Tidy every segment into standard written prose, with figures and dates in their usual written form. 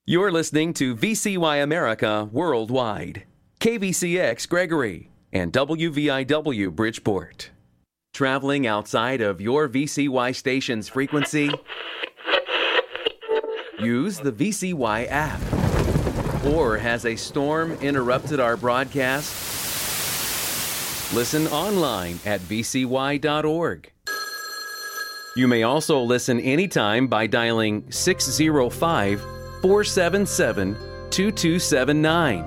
You're listening to VCY America Worldwide, KVCX Gregory, and WVIW Bridgeport. Traveling outside of your VCY station's frequency? Use the VCY app. Or has a storm interrupted our broadcast? Listen online at vcy.org. You may also listen anytime by dialing 605-477-2279.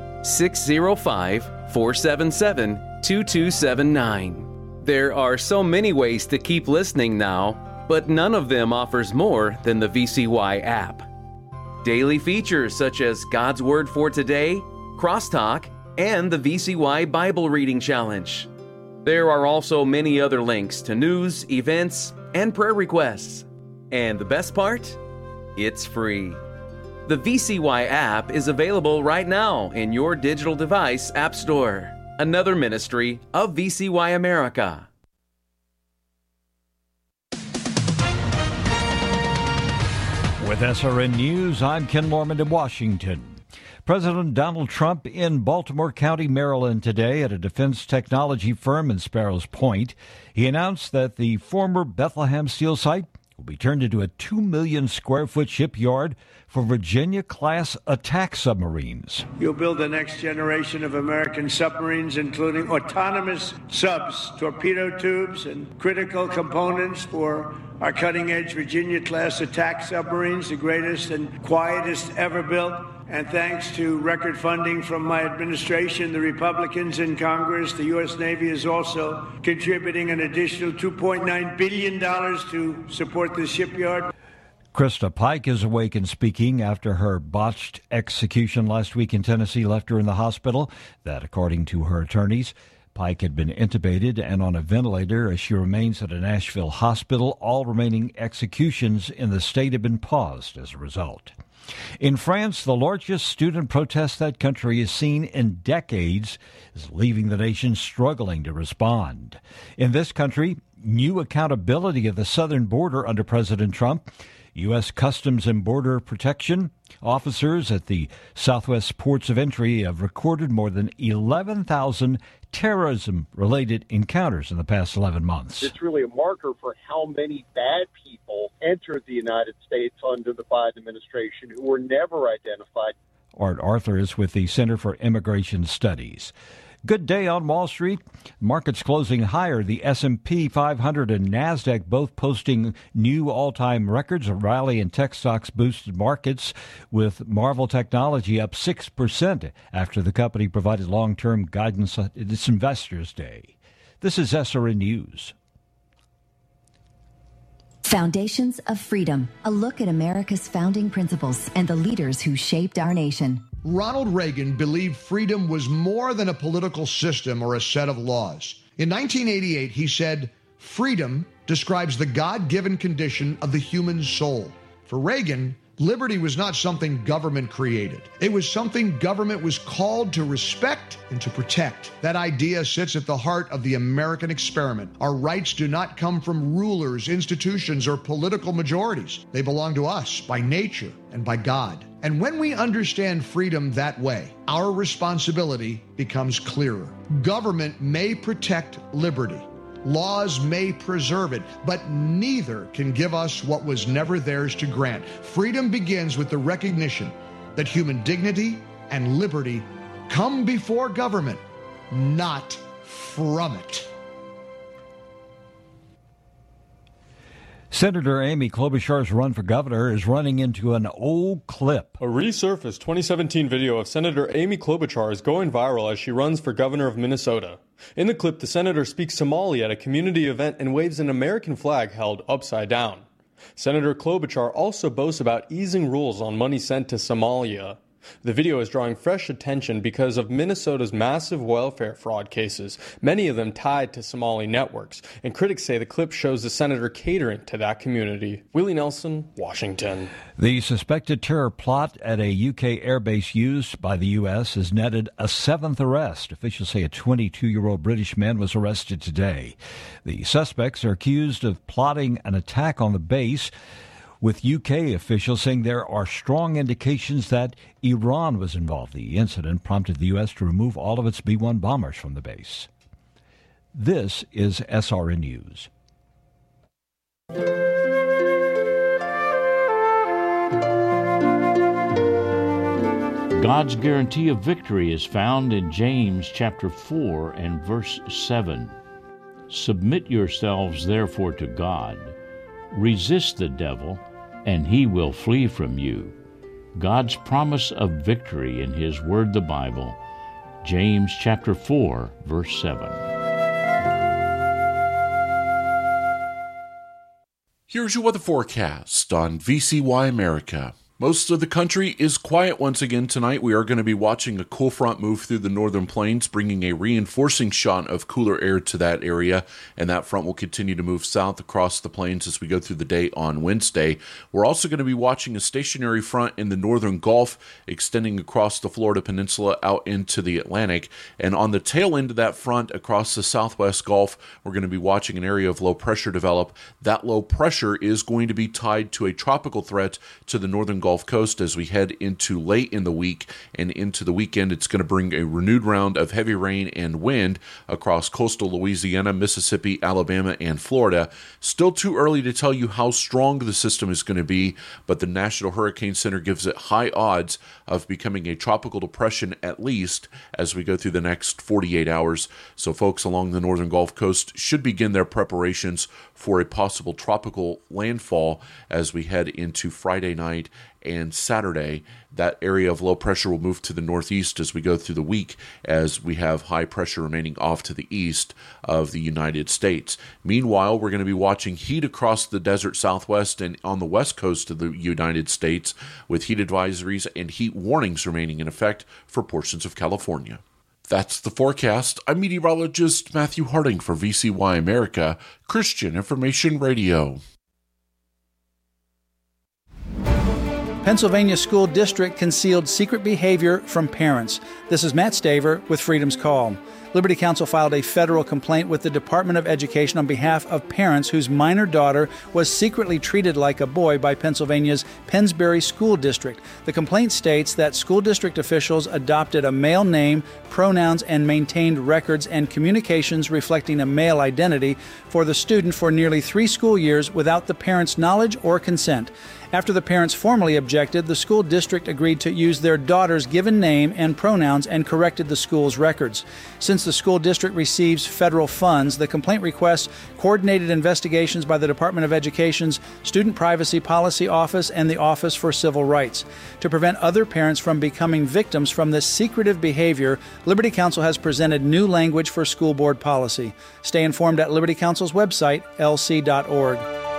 605-477-2279. There are so many ways to keep listening now, but none of them offers more than the VCY app. Daily features such as God's Word for Today, Crosstalk, and the VCY Bible Reading Challenge. There are also many other links to news, events, and prayer requests. And the best part? It's free. The VCY app is available right now in your digital device app store. Another ministry of VCY America. With SRN News, I'm Ken Lorman in Washington. President Donald Trump in Baltimore County, Maryland today at a defense technology firm in Sparrows Point. He announced that the former Bethlehem Steel site will be turned into a 2 million square foot shipyard for Virginia-class attack submarines. You'll build the next generation of American submarines, including autonomous subs, torpedo tubes, and critical components for our cutting-edge Virginia-class attack submarines, the greatest and quietest ever built. And thanks to record funding from my administration, the Republicans in Congress, the U.S. Navy is also contributing an additional $2.9 billion to support this shipyard. Krista Pike is awake and speaking after her botched execution last week in Tennessee left her in the hospital. That, according to her attorneys. Pike had been intubated and on a ventilator as she remains at a Nashville hospital. All remaining executions in the state have been paused as a result. In France, the largest student protest that country has seen in decades is leaving the nation struggling to respond. In this country, new accountability of the southern border under President Trump. U.S. Customs and Border Protection officers at the southwest ports of entry have recorded more than 11,000 terrorism-related encounters in the past 11 months. It's really a marker for how many bad people entered the United States under the Biden administration who were never identified. Art Arthur is with the Center for Immigration Studies. Good day on Wall Street. Markets closing higher. The S&P 500 and NASDAQ both posting new all-time records. A rally in tech stocks boosted markets, with Marvell Technology up 6% after the company provided long-term guidance at its Investors Day. This is SRN News. Foundations of Freedom, a look at America's founding principles and the leaders who shaped our nation. Ronald Reagan believed freedom was more than a political system or a set of laws. In 1988, he said, "Freedom describes the God-given condition of the human soul." For Reagan, liberty was not something government created. It was something government was called to respect and to protect. That idea sits at the heart of the American experiment. Our rights do not come from rulers, institutions, or political majorities. They belong to us by nature and by God. And when we understand freedom that way, our responsibility becomes clearer. Government may protect liberty. Laws may preserve it, but neither can give us what was never theirs to grant. Freedom begins with the recognition that human dignity and liberty come before government, not from it. Senator Amy Klobuchar's run for governor is running into an old clip. A resurfaced 2017 video of Senator Amy Klobuchar is going viral as she runs for governor of Minnesota. In the clip, the senator speaks Somali at a community event and waves an American flag held upside down. Senator Klobuchar also boasts about easing rules on money sent to Somalia. The video is drawing fresh attention because of Minnesota's massive welfare fraud cases, many of them tied to Somali networks, and critics say the clip shows the senator catering to that community. Willie Nelson, Washington. The suspected terror plot at a UK airbase used by the U.S. has netted a seventh arrest. Officials say a 22-year-old British man was arrested today. The suspects are accused of plotting an attack on the base, with UK officials saying there are strong indications that Iran was involved. The incident prompted the U.S. to remove all of its B-1 bombers from the base. This is SRN News. God's guarantee of victory is found in James chapter 4 and verse 7. Submit yourselves therefore to God. Resist the devil, and he will flee from you. God's promise of victory in His Word, the Bible. James chapter 4, verse 7. Here's your weather forecast on VCY America. Most of the country is quiet once again tonight. We are going to be watching a cool front move through the northern plains, bringing a reinforcing shot of cooler air to that area, and that front will continue to move south across the plains as we go through the day on Wednesday. We're also going to be watching a stationary front in the northern Gulf, extending across the Florida Peninsula out into the Atlantic, and on the tail end of that front across the southwest Gulf, we're going to be watching an area of low pressure develop. That low pressure is going to be tied to a tropical threat to the northern Gulf Coast as we head into late in the week and into the weekend. It's going to bring a renewed round of heavy rain and wind across coastal Louisiana, Mississippi, Alabama, and Florida. Still too early to tell you how strong the system is going to be, but the National Hurricane Center gives it high odds of becoming a tropical depression at least as we go through the next 48 hours. So folks along the northern Gulf Coast should begin their preparations for a possible tropical landfall as we head into Friday night and Saturday. That area of low pressure will move to the northeast as we go through the week, as we have high pressure remaining off to the east of the United States. Meanwhile, we're going to be watching heat across the desert southwest and on the west coast of the United States, with heat advisories and heat warnings remaining in effect for portions of California. That's the forecast. I'm meteorologist Matthew Harding for VCY America, Christian Information Radio. Pennsylvania School District concealed secret behavior from parents. This is Matt Staver with Freedom's Call. Liberty Counsel filed a federal complaint with the Department of Education on behalf of parents whose minor daughter was secretly treated like a boy by Pennsylvania's Pennsbury School District. The complaint states that school district officials adopted a male name, pronouns, and maintained records and communications reflecting a male identity for the student for nearly 3 school years without the parent's knowledge or consent. After the parents formally objected, the school district agreed to use their daughter's given name and pronouns and corrected the school's records. Since the school district receives federal funds, the complaint requests coordinated investigations by the Department of Education's Student Privacy Policy Office and the Office for Civil Rights. To prevent other parents from becoming victims from this secretive behavior, Liberty Counsel has presented new language for school board policy. Stay informed at Liberty Counsel's website, lc.org.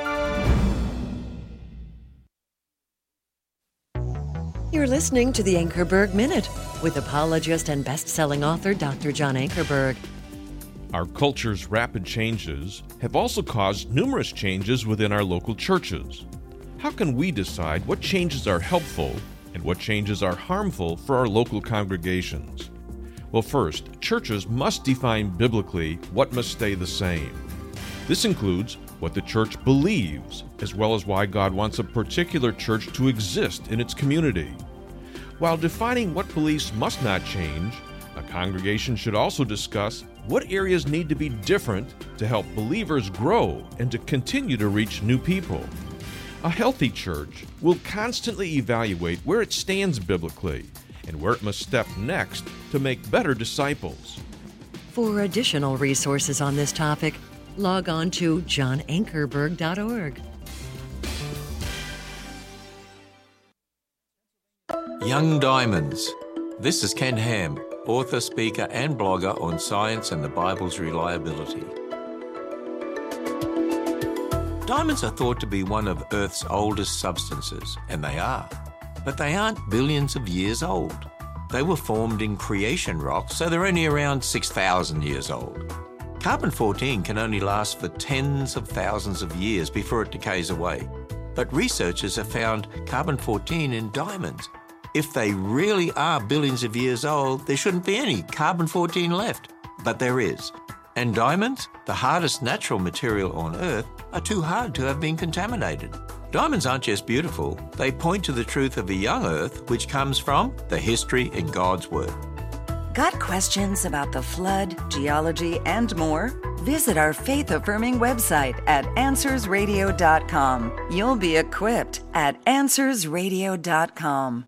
You're listening to the Ankerberg Minute with apologist and best-selling author Dr. John Ankerberg. Our culture's rapid changes have also caused numerous changes within our local churches. How can we decide what changes are helpful and what changes are harmful for our local congregations? Well, first, churches must define biblically what must stay the same. This includes what the church believes, as well as why God wants a particular church to exist in its community. While defining what beliefs must not change, a congregation should also discuss what areas need to be different to help believers grow and to continue to reach new people. A healthy church will constantly evaluate where it stands biblically and where it must step next to make better disciples. For additional resources on this topic, log on to johnankerberg.org. Young Diamonds. This is Ken Ham, author, speaker, and blogger on science and the Bible's reliability. Diamonds are thought to be one of Earth's oldest substances, and they are. But they aren't billions of years old. They were formed in creation rock, so they're only around 6,000 years old. Carbon-14 can only last for tens of thousands of years before it decays away. But researchers have found carbon-14 in diamonds. If they really are billions of years old, there shouldn't be any carbon-14 left. But there is. And diamonds, the hardest natural material on Earth, are too hard to have been contaminated. Diamonds aren't just beautiful, they point to the truth of a young Earth, which comes from the history in God's Word. Got questions about the flood, geology, and more? Visit our faith-affirming website at AnswersRadio.com. You'll be equipped at AnswersRadio.com.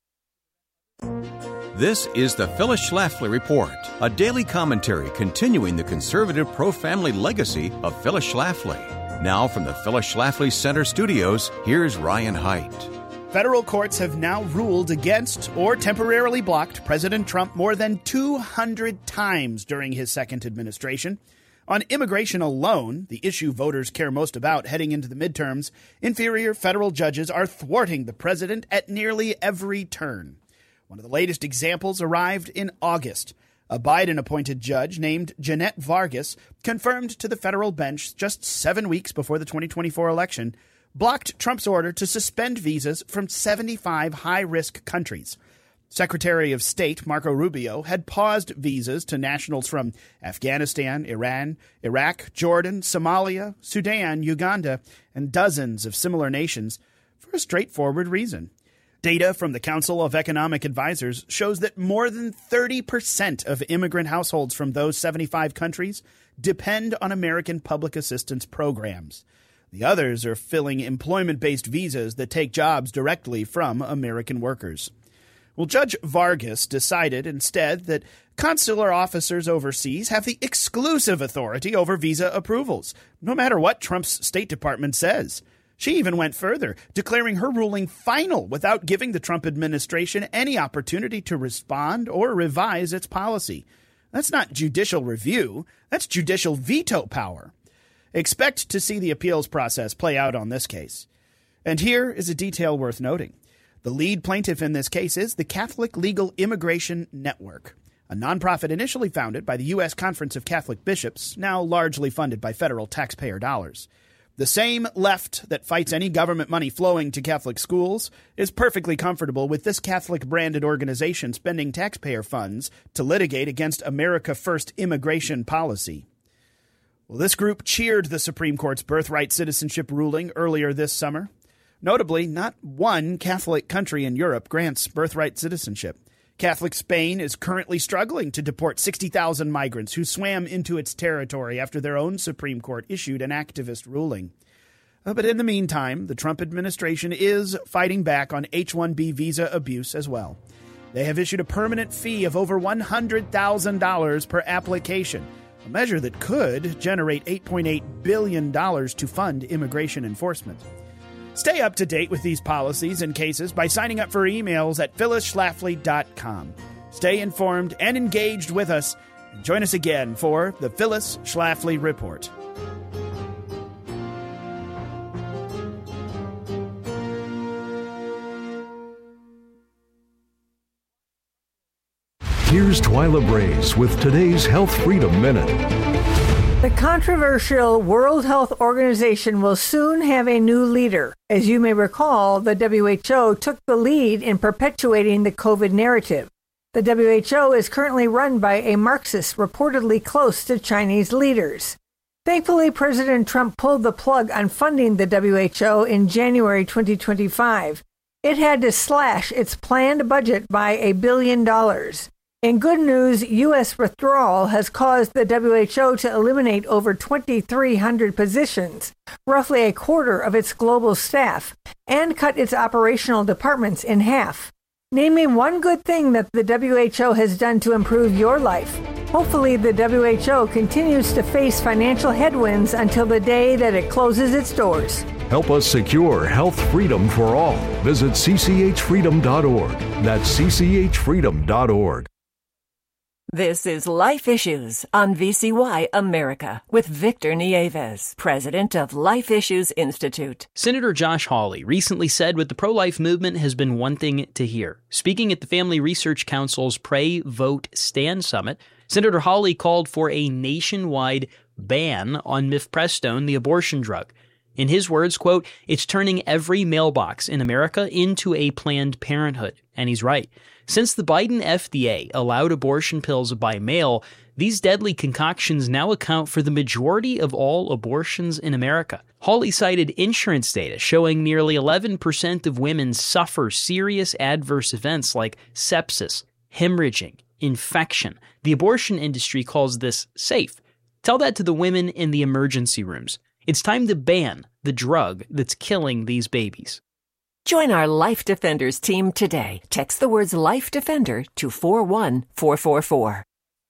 This is the Phyllis Schlafly Report, a daily commentary continuing the conservative pro-family legacy of Phyllis Schlafly. Now from the Phyllis Schlafly Center studios, here's Ryan Haidt. Federal courts have now ruled against or temporarily blocked President Trump more than 200 times during his second administration. On immigration alone, the issue voters care most about heading into the midterms, inferior federal judges are thwarting the president at nearly every turn. One of the latest examples arrived in August. A Biden-appointed judge named Jeanette Vargas confirmed to the federal bench just 7 weeks before the 2024 election, blocked Trump's order to suspend visas from 75 high-risk countries. Secretary of State Marco Rubio had paused visas to nationals from Afghanistan, Iran, Iraq, Jordan, Somalia, Sudan, Uganda, and dozens of similar nations for a straightforward reason. Data from the Council of Economic Advisors shows that more than 30% of immigrant households from those 75 countries depend on American public assistance programs. The others are filling employment-based visas that take jobs directly from American workers. Well, Judge Vargas decided instead that consular officers overseas have the exclusive authority over visa approvals, no matter what Trump's State Department says. She even went further, declaring her ruling final without giving the Trump administration any opportunity to respond or revise its policy. That's not judicial review. That's judicial veto power. Expect to see the appeals process play out on this case. And here is a detail worth noting. The lead plaintiff in this case is the Catholic Legal Immigration Network, a nonprofit initially founded by the U.S. Conference of Catholic Bishops, now largely funded by federal taxpayer dollars. The same left that fights any government money flowing to Catholic schools is perfectly comfortable with this Catholic-branded organization spending taxpayer funds to litigate against America First immigration policy. Well, this group cheered the Supreme Court's birthright citizenship ruling earlier this summer. Notably, not one Catholic country in Europe grants birthright citizenship. Catholic Spain is currently struggling to deport 60,000 migrants who swam into its territory after their own Supreme Court issued an activist ruling. But in the meantime, the Trump administration is fighting back on H-1B visa abuse as well. They have issued a permanent fee of over $100,000 per application, a measure that could generate $8.8 billion to fund immigration enforcement. Stay up to date with these policies and cases by signing up for emails at phyllisschlafly.com. Stay informed and engaged with us. And join us again for the Phyllis Schlafly Report. Here's Twyla Brace with today's Health Freedom Minute. The controversial World Health Organization will soon have a new leader. As you may recall, the WHO took the lead in perpetuating the COVID narrative. The WHO is currently run by a Marxist reportedly close to Chinese leaders. Thankfully, President Trump pulled the plug on funding the WHO in January 2025. It had to slash its planned budget by $1 billion. In good news, U.S. withdrawal has caused the WHO to eliminate over 2,300 positions, roughly a quarter of its global staff, and cut its operational departments in half. Name me one good thing that the WHO has done to improve your life. Hopefully, the WHO continues to face financial headwinds until the day that it closes its doors. Help us secure health freedom for all. Visit cchfreedom.org. That's cchfreedom.org. This is Life Issues on VCY America with Victor Nieves, president of Life Issues Institute. Senator Josh Hawley recently said what the pro-life movement has been wanting to hear. Speaking at the Family Research Council's Pray, Vote, Stand Summit, Senator Hawley called for a nationwide ban on mifepristone, the abortion drug. In his words, quote, "It's turning every mailbox in America into a Planned Parenthood." And he's right. Since the Biden FDA allowed abortion pills by mail, these deadly concoctions now account for the majority of all abortions in America. Hawley cited insurance data showing nearly 11% of women suffer serious adverse events like sepsis, hemorrhaging, infection. The abortion industry calls this safe. Tell that to the women in the emergency rooms. It's time to ban the drug that's killing these babies. Join our Life Defenders team today. Text the words Life Defender to 41444.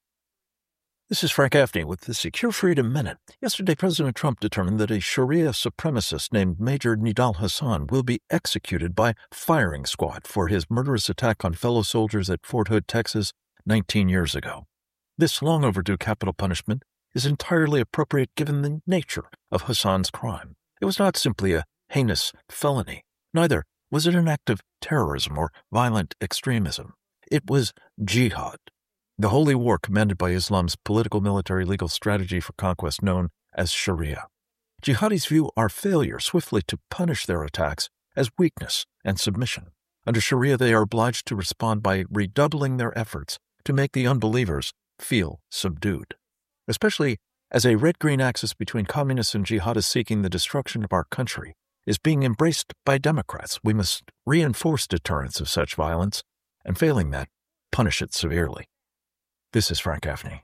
This is Frank Gaffney with the Secure Freedom Minute. Yesterday, President Trump determined that a Sharia supremacist named Major Nidal Hassan will be executed by firing squad for his murderous attack on fellow soldiers at Fort Hood, Texas, 19 years ago. This long overdue capital punishment is entirely appropriate given the nature of Hassan's crime. It was not simply a heinous felony. Neither was it an act of terrorism or violent extremism. It was jihad, the holy war commanded by Islam's political, military, legal strategy for conquest known as Sharia. Jihadis view our failure swiftly to punish their attacks as weakness and submission. Under Sharia, they are obliged to respond by redoubling their efforts to make the unbelievers feel subdued. Especially as a red-green axis between communists and jihadists seeking the destruction of our country is being embraced by Democrats, we must reinforce deterrence of such violence, and failing that, punish it severely. This is Frank Gaffney.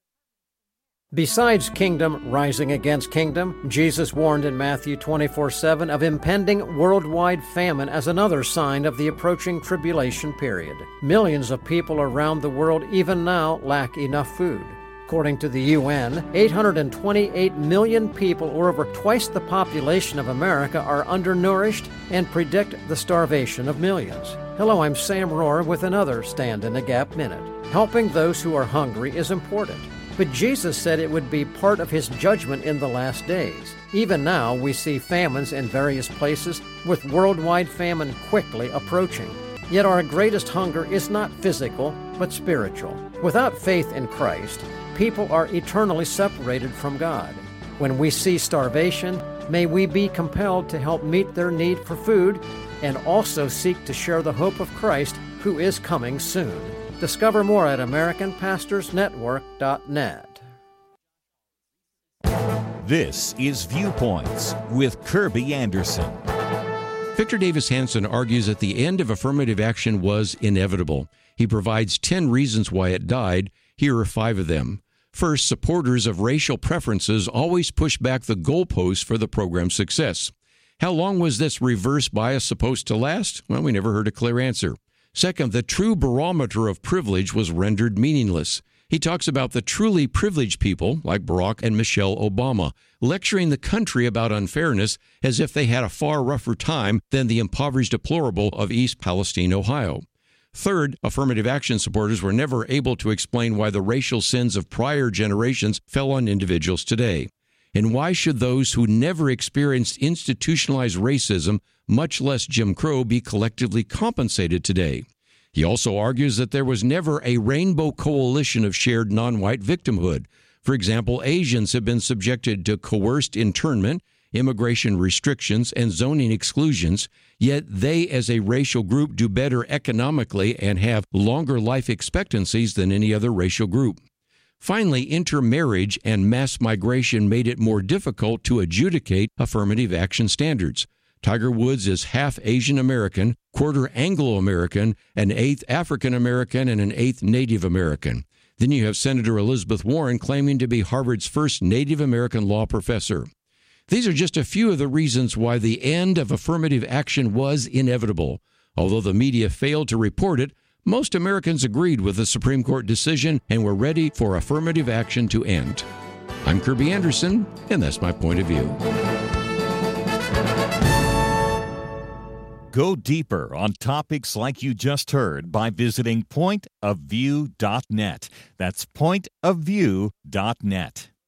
Besides kingdom rising against kingdom, Jesus warned in Matthew 24:7 of impending worldwide famine as another sign of the approaching tribulation period. Millions of people around the world even now lack enough food. According to the UN, 828 million people, or over twice the population of America, are undernourished and predict the starvation of millions. Hello, I'm Sam Rohr with another Stand in the Gap Minute. Helping those who are hungry is important, but Jesus said it would be part of his judgment in the last days. Even now, we see famines in various places, with worldwide famine quickly approaching. Yet our greatest hunger is not physical, but spiritual. Without faith in Christ, people are eternally separated from God. When we see starvation, may we be compelled to help meet their need for food and also seek to share the hope of Christ, who is coming soon. Discover more at AmericanPastorsNetwork.net. This is Viewpoints with Kirby Anderson. Victor Davis Hanson argues that the end of affirmative action was inevitable. He provides 10 reasons why it died. Here are 5 of them. First, supporters of racial preferences always push back the goalposts for the program's success. How long was this reverse bias supposed to last? Well, we never heard a clear answer. Second, the true barometer of privilege was rendered meaningless. He talks about the truly privileged people, like Barack and Michelle Obama, lecturing the country about unfairness as if they had a far rougher time than the impoverished deplorable of East Palestine, Ohio. Third, affirmative action supporters were never able to explain why the racial sins of prior generations fell on individuals today. And why should those who never experienced institutionalized racism, much less Jim Crow, be collectively compensated today? He also argues that there was never a rainbow coalition of shared non-white victimhood. For example, Asians have been subjected to coerced internment, immigration restrictions, and zoning exclusions, yet they as a racial group do better economically and have longer life expectancies than any other racial group. Finally, intermarriage and mass migration made it more difficult to adjudicate affirmative action standards. Tiger Woods is half Asian American, quarter Anglo-American, an eighth African American, and an eighth Native American. Then you have Senator Elizabeth Warren claiming to be Harvard's first Native American law professor. These are just a few of the reasons why the end of affirmative action was inevitable. Although the media failed to report it, most Americans agreed with the Supreme Court decision and were ready for affirmative action to end. I'm Kirby Anderson, and that's my point of view. Go deeper on topics like you just heard by visiting pointofview.net. That's pointofview.net.